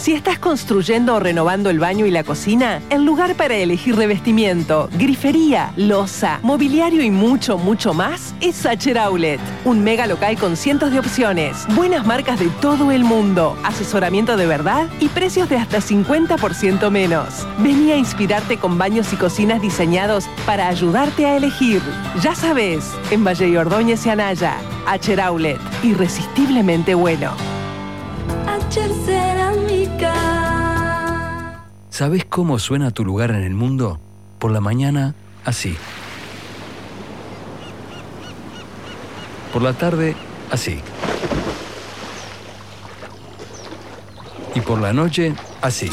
Si estás construyendo o renovando el baño y la cocina, el lugar para elegir revestimiento, grifería, loza, mobiliario y mucho, mucho más es Sacher Outlet. Un mega local con cientos de opciones, buenas marcas de todo el mundo, asesoramiento de verdad y precios de hasta 50% menos. Vení a inspirarte con baños y cocinas diseñados para ayudarte a elegir. Ya sabes, en Valle y Ordóñez y Anaya, Sacher Outlet, irresistiblemente bueno. Sacher Cerámica. ¿Sabés cómo suena tu lugar en el mundo? Por la mañana, así. Por la tarde, así. Y por la noche, así.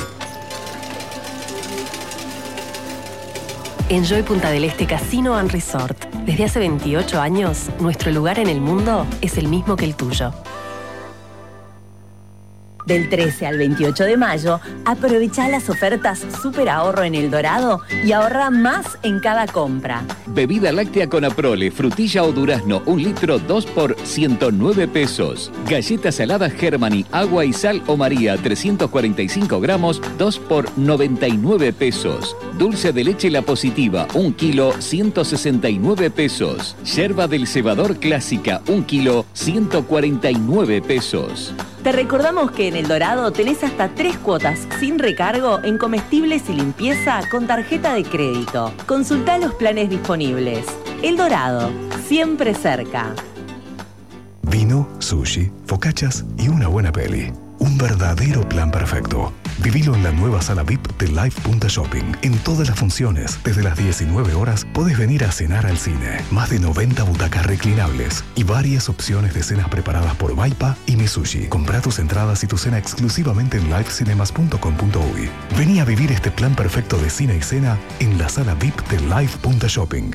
Enjoy Punta del Este Casino and Resort. Desde hace 28 años, nuestro lugar en el mundo es el mismo que el tuyo. Del 13 al 28 de mayo, aprovecha las ofertas Super Ahorro en El Dorado y ahorra más en cada compra. Bebida láctea con Aprole, frutilla o durazno, 1 litro, 2 por 109 pesos. Galletas saladas Germany, agua y sal o María, 345 gramos, 2 por 99 pesos. Dulce de leche La Positiva, 1 kilo, 169 pesos. Yerba del cebador clásica, 1 kilo, 149 pesos. Te recordamos que en El Dorado tenés hasta 3 cuotas sin recargo en comestibles y limpieza con tarjeta de crédito. Consultá los planes disponibles. El Dorado, siempre cerca. Vino, sushi, focaccias y una buena peli. Un verdadero plan perfecto. Vivilo en la nueva sala VIP de Live Punta Shopping. En todas las funciones, desde las 19 horas, podés venir a cenar al cine. Más de 90 butacas reclinables y varias opciones de cenas preparadas por Vaipa y Misushi. Comprá tus entradas y tu cena exclusivamente en livecinemas.com.uy. Vení a vivir este plan perfecto de cine y cena en la sala VIP de Live Punta Shopping.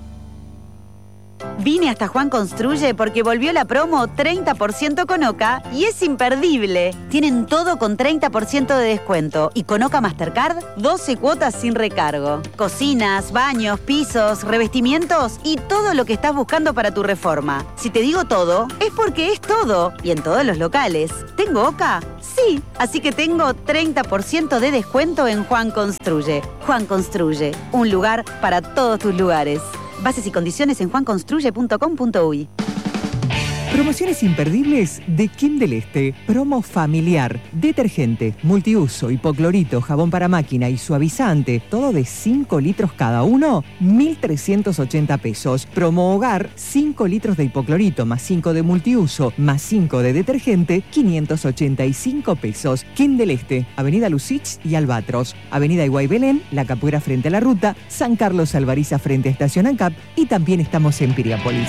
Vine hasta Juan Construye porque volvió la promo 30% con Oca y es imperdible. Tienen todo con 30% de descuento y con Oca Mastercard 12 cuotas sin recargo. Cocinas, baños, pisos, revestimientos y todo lo que estás buscando para tu reforma. Si te digo todo, es porque es todo y en todos los locales. ¿Tengo Oca? Sí, así que tengo 30% de descuento en Juan Construye. Juan Construye, un lugar para todos tus lugares. Bases y condiciones en juanconstruye.com.uy. Promociones imperdibles de Kim del Este. Promo familiar. Detergente, multiuso, hipoclorito, jabón para máquina y suavizante. Todo de 5 litros cada uno, 1.380 pesos. Promo hogar, 5 litros de hipoclorito más 5 de multiuso más 5 de detergente, 585 pesos. Kim del Este, Avenida Lucich y Albatros. Avenida Iguay Belén, La Capuera frente a la ruta, San Carlos Alvariza frente a Estación ANCAP y también estamos en Piriápolis.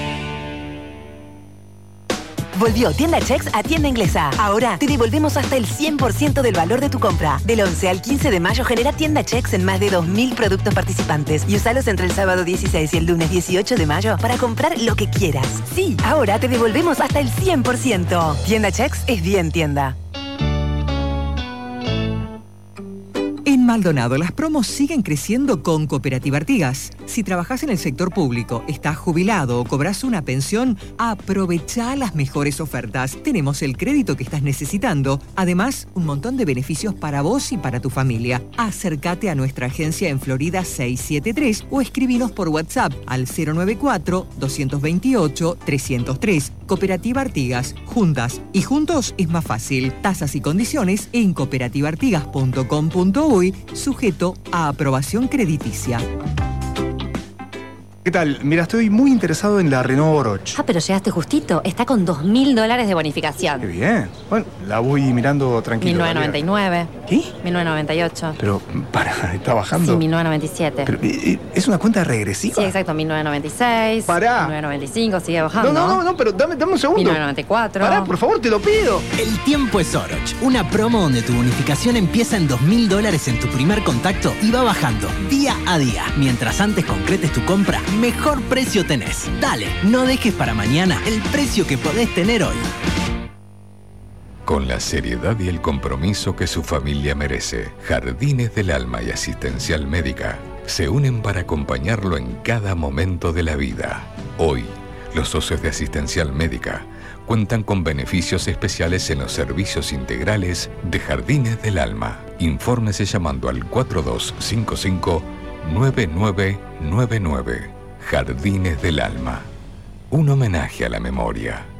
Volvió Tienda Chex a Tienda Inglesa. Ahora te devolvemos hasta el 100% del valor de tu compra. Del 11 al 15 de mayo genera Tienda Chex en más de 2.000 productos participantes y usalos entre el sábado 16 y el lunes 18 de mayo para comprar lo que quieras. Sí, ahora te devolvemos hasta el 100%. Tienda Chex es bien tienda. En Maldonado, las promos siguen creciendo con Cooperativa Artigas. Si trabajás en el sector público, estás jubilado o cobras una pensión, aprovechá las mejores ofertas. Tenemos el crédito que estás necesitando. Además, un montón de beneficios para vos y para tu familia. Acércate a nuestra agencia en Florida 673 o escribinos por WhatsApp al 094-228-303. Cooperativa Artigas. Juntas y juntos es más fácil. Tasas y condiciones en cooperativaartigas.com.uy. Sujeto a aprobación crediticia. ¿Qué tal? Mira, estoy muy interesado en la Renault Oroch. Ah, pero llegaste justito. Está con $2.000 de bonificación. Qué bien. Bueno, la voy mirando tranquilo. 1999. ¿Qué? 1998. Pero, ¿está bajando? Sí, 1997. Pero, ¿es una cuenta regresiva? Sí, exacto. 1996. Pará. 1995, sigue bajando. No, pero dame un segundo. 1994. Pará, por favor, te lo pido. El tiempo es Oroch. Una promo donde tu bonificación empieza en $2.000 en tu primer contacto y va bajando día a día. Mientras antes concretes tu compra, mejor precio tenés. Dale, no dejes para mañana el precio que podés tener hoy. Con la seriedad y el compromiso que su familia merece, Jardines del Alma y Asistencial Médica se unen para acompañarlo en cada momento de la vida. Hoy, los socios de Asistencial Médica cuentan con beneficios especiales en los servicios integrales de Jardines del Alma. Infórmese llamando al 4255-9999. Jardines del Alma. Un homenaje a la memoria.